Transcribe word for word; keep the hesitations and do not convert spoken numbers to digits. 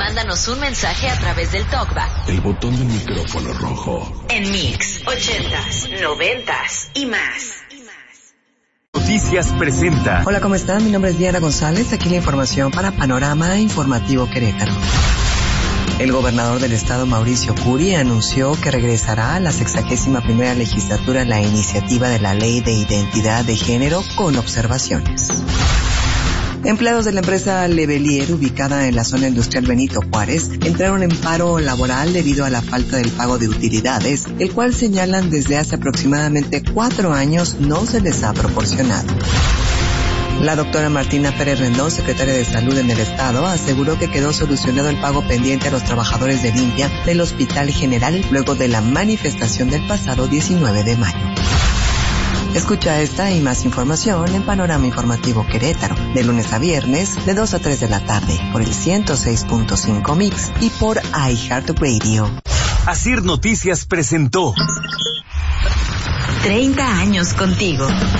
Mándanos un mensaje a través del TalkBack. El botón del micrófono rojo. En Mix, ochentas, noventas y más. Noticias presenta. Hola, ¿cómo están? Mi nombre es Diana González. Aquí la información para Panorama Informativo Querétaro. El gobernador del estado, Mauricio Curi, anunció que regresará a la sexagésima primera legislatura la iniciativa de la Ley de Identidad de Género con observaciones. Empleados de la empresa Levelier, ubicada en la zona industrial Benito Juárez, entraron en paro laboral debido a la falta del pago de utilidades, el cual señalan desde hace aproximadamente cuatro años no se les ha proporcionado. La doctora Martina Pérez Rendón, secretaria de Salud en el estado, aseguró que quedó solucionado el pago pendiente a los trabajadores de limpia del Hospital General luego de la manifestación del pasado diecinueve de mayo. Escucha esta y más información en Panorama Informativo Querétaro, de lunes a viernes, de dos a tres de la tarde, por el ciento seis punto cinco Mix y por iHeartRadio. Asir Noticias presentó treinta años contigo.